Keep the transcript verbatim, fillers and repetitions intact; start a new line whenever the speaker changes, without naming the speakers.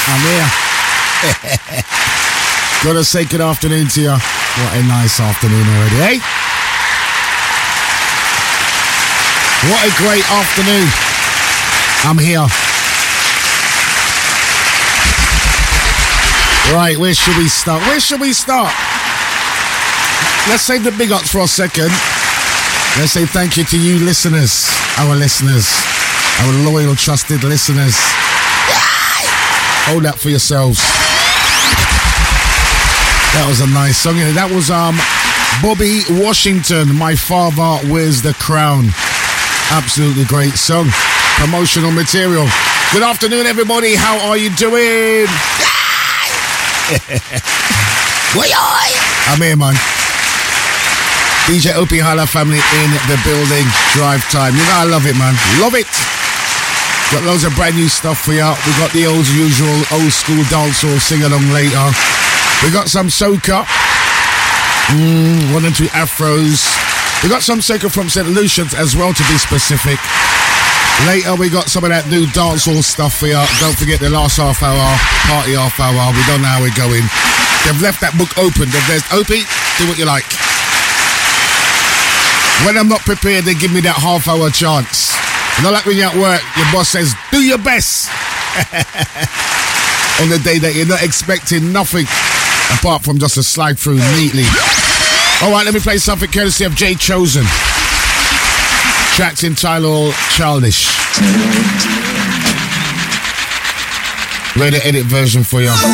I'm here. Gotta say good afternoon to you. What a nice afternoon already, eh? What a great afternoon. I'm here. Right, where should we start? Where should we start? Let's save the big ups for a second. Let's say thank you to you listeners, our listeners, our loyal, trusted listeners. Hold that for yourselves. That was a nice song. That was um Bobby Washington, My Father Wears the Crown. Absolutely great song. Promotional material. Good afternoon, everybody. How are you doing? I'm here, man. D J Opie Hala family in the building. Drive time. You know I love it, man. Love it. Got loads of brand new stuff for you. We got the old usual old school dancehall sing along later. We got some soca. Mm, one and two afros. We got some soca from Saint Lucians as well, to be specific. Later we got some of that new dancehall stuff for you. Don't forget the last half hour, party half hour. We don't know how we're going. They've left that book open. They've said, Opie, do what you like. When I'm not prepared, they give me that half hour chance. Not like when you're at work, your boss says, do your best. On the day that you're not expecting nothing apart from just a slide through neatly. All right, let me play something courtesy of Jay Chosen. Tracks entitled Childish. Read the edit version for you.